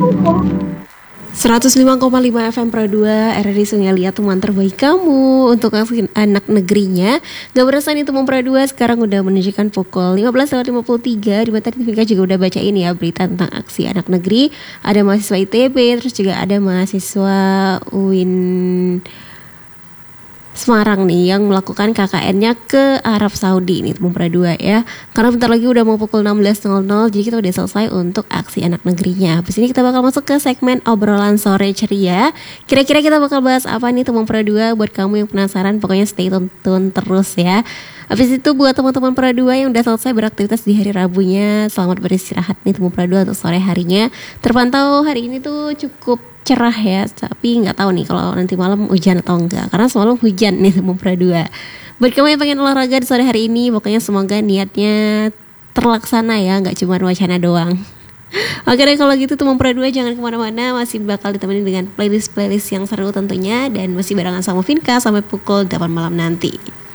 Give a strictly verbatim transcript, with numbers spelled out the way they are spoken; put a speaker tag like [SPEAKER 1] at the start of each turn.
[SPEAKER 1] seratus lima koma lima F M Pro dua R R I Sungai Liat, teman terbaik kamu untuk anak negerinya. Gak berasa nih teman Pro dua sekarang udah menunjukkan pukul lima belas lewat lima puluh tiga. Di tadi Vika juga udah bacain ya berita tentang aksi anak negeri. Ada mahasiswa I T B, terus juga ada mahasiswa U I N Semarang nih yang melakukan K K N-nya ke Arab Saudi nih teman Pro dua ya. Karena bentar lagi udah mau pukul enam belas nol nol, jadi kita udah selesai untuk aksi anak negerinya. Habis ini kita bakal masuk ke segmen obrolan sore ceria. Kira-kira kita bakal bahas apa nih teman Pro dua? Buat kamu yang penasaran pokoknya stay tune, tune terus ya. Habis itu buat teman-teman Pro dua yang udah selesai beraktivitas di hari Rabunya, selamat beristirahat nih teman Pro dua untuk sore harinya. Terpantau hari ini tuh cukup cerah ya, tapi nggak tahu nih kalau nanti malam hujan atau enggak, karena semalam hujan nih teman Pro dua. Buat kamu yang pengen olahraga di sore hari ini, pokoknya semoga niatnya terlaksana ya, nggak cuma wacana doang. Oke deh kalau gitu teman Pro dua jangan kemana-mana, masih bakal ditemenin dengan playlist-playlist yang seru tentunya, dan masih barengan sama Vinka sampai pukul delapan malam nanti.